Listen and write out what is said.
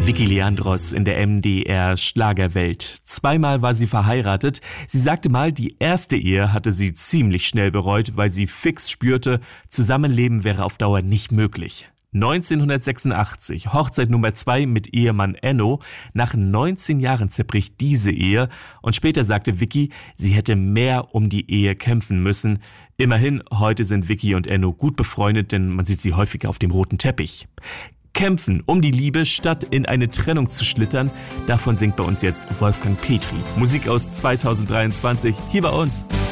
Vicky Leandros in der MDR-Schlagerwelt. Zweimal war sie verheiratet. Sie sagte mal, die erste Ehe hatte sie ziemlich schnell bereut, weil sie fix spürte, Zusammenleben wäre auf Dauer nicht möglich. 1986, Hochzeit Nummer 2 mit Ehemann Enno. Nach 19 Jahren zerbricht diese Ehe und später sagte Vicky, sie hätte mehr um die Ehe kämpfen müssen. Immerhin, heute sind Vicky und Enno gut befreundet, denn man sieht sie häufiger auf dem roten Teppich. Kämpfen um die Liebe, statt in eine Trennung zu schlittern, davon singt bei uns jetzt Wolfgang Petri. Musik aus 2023, hier bei uns.